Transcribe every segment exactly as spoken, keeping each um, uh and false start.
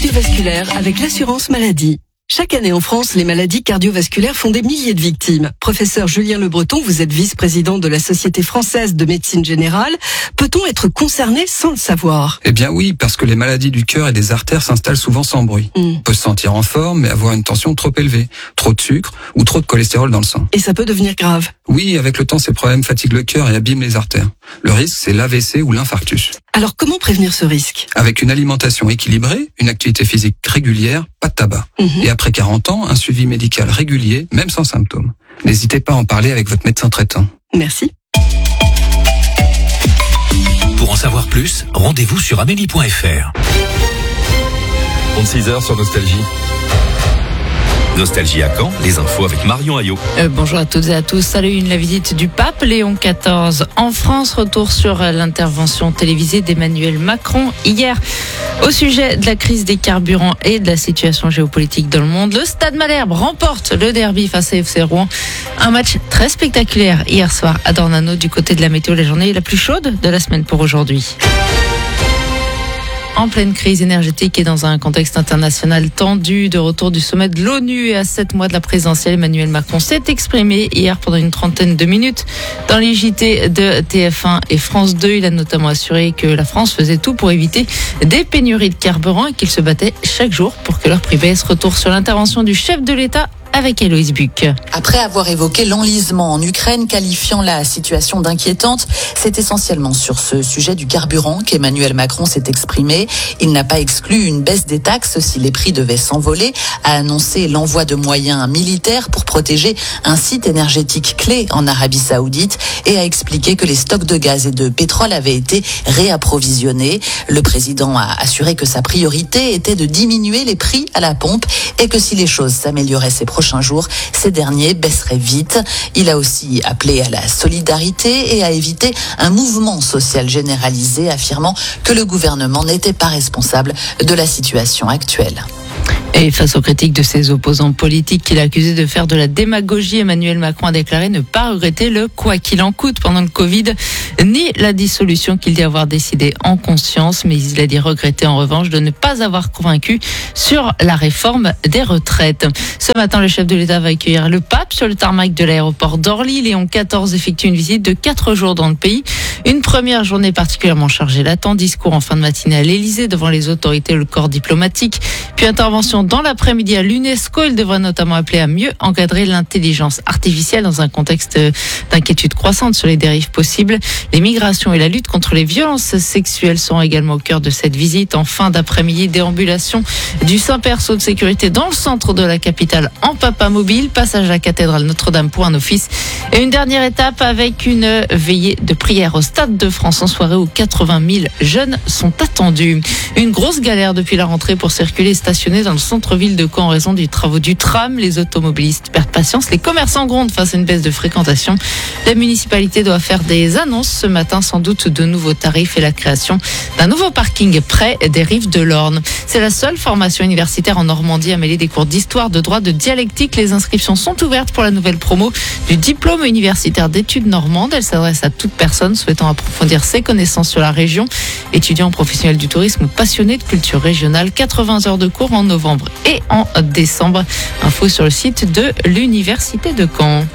cardiovasculaire avec l'assurance maladie. Chaque année en France, les maladies cardiovasculaires font des milliers de victimes. Professeur Julien Le Breton, vous êtes vice-président de la Société française de médecine générale. Peut-on être concerné sans le savoir ? Eh bien oui, parce que les maladies du cœur et des artères s'installent souvent sans bruit. Mm. On peut se sentir en forme, mais avoir une tension trop élevée, trop de sucre ou trop de cholestérol dans le sang. Et ça peut devenir grave ? Oui, avec le temps, ces problèmes fatiguent le cœur et abîment les artères. Le risque, c'est l'A V C ou l'infarctus. Alors comment prévenir ce risque ? Avec une alimentation équilibrée, une activité physique régulière, pas de tabac. Mm-hmm. Et après quarante ans, un suivi médical régulier, même sans symptômes. N'hésitez pas à en parler avec votre médecin traitant. Merci. Pour en savoir plus, rendez-vous sur amélie point f r. trente-six heures sur Nostalgie. Nostalgie à Caen, les infos avec Marion Ayot. Euh, bonjour à toutes et à tous. À la une, la visite du pape Léon quatorze en France. Retour sur l'intervention télévisée d'Emmanuel Macron hier au sujet de la crise des carburants et de la situation géopolitique dans le monde. Le Stade Malherbe remporte le derby face à F C Rouen. Un match très spectaculaire hier soir à Dornano du côté de la météo. La journée la plus chaude de la semaine pour aujourd'hui. En pleine crise énergétique et dans un contexte international tendu, de retour du sommet de l'ONU et à sept mois de la présidentielle, Emmanuel Macron s'est exprimé hier pendant une trentaine de minutes dans les J T de T F un et France deux. Il a notamment assuré que la France faisait tout pour éviter des pénuries de carburant et qu'il se battait chaque jour pour que leur prix baisse. Retour sur l'intervention du chef de l'État avec Héloïse Buc. Après avoir évoqué l'enlisement en Ukraine, qualifiant la situation d'inquiétante, c'est essentiellement sur ce sujet du carburant qu'Emmanuel Macron s'est exprimé. Il n'a pas exclu une baisse des taxes si les prix devaient s'envoler, a annoncé l'envoi de moyens militaires pour protéger un site énergétique clé en Arabie Saoudite et a expliqué que les stocks de gaz et de pétrole avaient été réapprovisionnés. Le président a assuré que sa priorité était de diminuer les prix à la pompe et que si les choses s'amélioraient ces prochains jours, ces derniers baisseraient vite. Il a aussi appelé à la solidarité et à éviter un mouvement social généralisé, affirmant que le gouvernement n'était pas responsable de la situation actuelle. Et face aux critiques de ses opposants politiques qu'il a accusés de faire de la démagogie, Emmanuel Macron a déclaré ne pas regretter le quoi qu'il en coûte pendant le Covid, ni la dissolution qu'il dit avoir décidé en conscience, mais il a dit regretter en revanche de ne pas avoir convaincu sur la réforme des retraites. Ce matin, le chef de l'État va accueillir le pape sur le tarmac de l'aéroport d'Orly. Léon quatorze effectue une visite de quatre jours dans le pays. Une première journée particulièrement chargée l'attend, discours en fin de matinée à l'Élysée devant les autorités et le corps diplomatique, puis intervention dans l'après-midi à l'UNESCO. Il devrait notamment appeler à mieux encadrer l'intelligence artificielle dans un contexte d'inquiétude croissante sur les dérives possibles. Les migrations et la lutte contre les violences sexuelles seront également au cœur de cette visite. En fin d'après-midi, déambulation du Saint-Père saut de sécurité dans le centre de la capitale en papa mobile, passage à la cathédrale Notre-Dame pour un office et une dernière étape avec une veillée de prière au Stade de France en soirée où quatre-vingt mille jeunes sont attendus. Une grosse galère depuis la rentrée pour circuler et stationner dans le centre-ville de Caen en raison des travaux du tram. Les automobilistes perdent patience, les commerçants grondent face à une baisse de fréquentation. La municipalité doit faire des annonces ce matin, sans doute de nouveaux tarifs et la création d'un nouveau parking près des rives de l'Orne. C'est la seule formation universitaire en Normandie à mêler des cours d'histoire, de droit, de dialectique. Les inscriptions sont ouvertes pour la nouvelle promo du diplôme universitaire d'études normandes. Elle s'adresse à toute personne souhaitant approfondir ses connaissances sur la région. Étudiants professionnels du tourisme ou passionnés de culture régionale, quatre-vingts heures de cours en novembre et en décembre. Info sur le site de l'Université de Caen.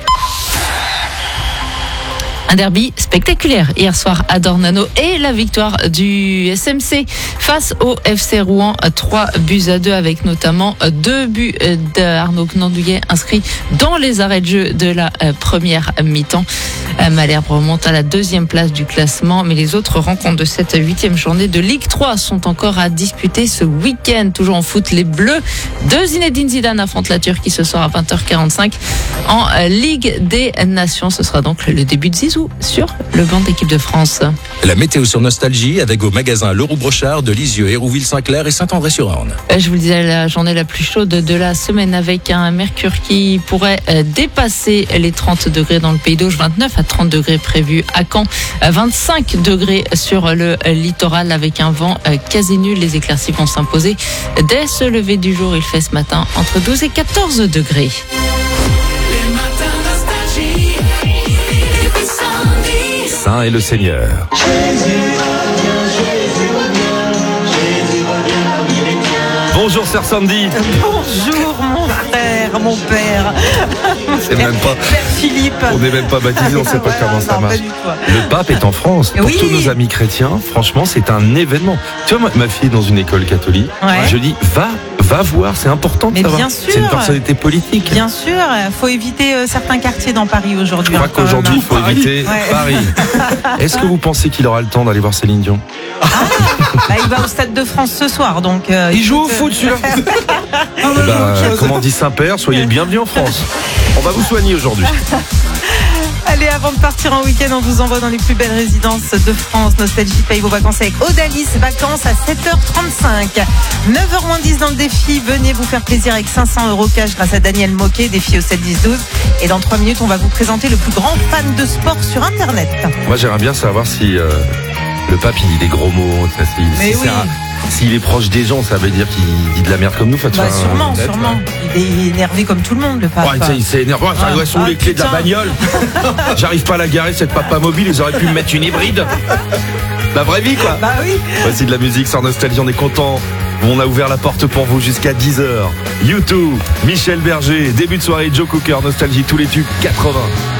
Un derby spectaculaire hier soir à Dornano et la victoire du S M C face au F C Rouen, trois buts à deux avec notamment deux buts d'Arnaud Gnandouillet inscrits dans les arrêts de jeu de la première mi-temps. Malherbe remonte à la deuxième place du classement, mais les autres rencontres de cette huitième journée de Ligue trois sont encore à disputer ce week-end. Toujours en foot, les Bleus de Zinedine Zidane affrontent la Turquie ce soir à vingt heures quarante-cinq en Ligue des Nations. Ce sera donc le début de Zizou sur le banc d'équipe de France. La météo sur Nostalgie avec vos magasins Leroux Brochard de Lisieux, Hérouville-Saint-Clair et Saint-André-sur-Orne. Je vous le disais, la journée la plus chaude de la semaine avec un mercure qui pourrait dépasser les trente degrés dans le Pays d'Auge, vingt-neuf à trente degrés prévus à Caen, vingt-cinq degrés sur le littoral avec un vent quasi nul. Les éclaircies vont s'imposer dès ce lever du jour. Il fait ce matin entre douze et quatorze degrés. Saint est le Seigneur. Bonjour Sœur Sandy. Bonjour mon frère, mon père. C'est même pas. Père Philippe. On n'est même pas baptisé, on ne sait pas Voilà, comment ça non, marche. pas du tout. Le pape est en France. Pour Oui. tous nos amis chrétiens, franchement, c'est un événement. Tu vois, ma, ma fille est dans une école catholique. Ouais. Je dis, va, va voir, c'est important de Mais savoir. bien sûr. C'est une personnalité politique. Bien sûr, il faut éviter euh, certains quartiers dans Paris aujourd'hui. Je crois hein, quand qu'aujourd'hui, il même. faut éviter Ouais. Paris. Est-ce que vous pensez qu'il aura le temps d'aller voir Céline Dion? Bah, il va au Stade de France ce soir, donc. euh, Il joue au écoute, foot, celui-là. Ah, Eh ben, comment dit Saint-Père, soyez le bienvenu en France. On va vous soigner aujourd'hui. Allez, avant de partir en week-end, on vous envoie dans les plus belles résidences de France. Nostalgie paye vos vacances avec Odalis, vacances à sept heures trente-cinq. neuf heures moins dix dans le défi. Venez vous faire plaisir avec cinq cents euros cash grâce à Daniel Moquet, défi au sept dix douze. Et dans trois minutes, on va vous présenter le plus grand fan de sport sur Internet. Moi, j'aimerais bien savoir si euh, le pape, il dit des gros mots. Ça, si, Mais si oui. c'est un- S'il est proche des gens, ça veut dire qu'il dit de la merde comme nous. Faites Bah, enfin, sûrement, peut-être, sûrement. ouais. Il est énervé comme tout le monde, le pape. Ouais, ça, il s'est énervé. Ouais, ça, Ah, ouais, sont ah, les clés de la putain. bagnole. J'arrive pas à la garer, cette papa mobile. Ils auraient pu me mettre une hybride. La vraie vie, quoi. Bah oui. Voici de la musique sur Nostalgie, on est content. On a ouvert la porte pour vous jusqu'à dix heures. YouTube, Michel Berger, début de soirée, Joe Cooker, Nostalgie, tous les tubes quatre-vingts.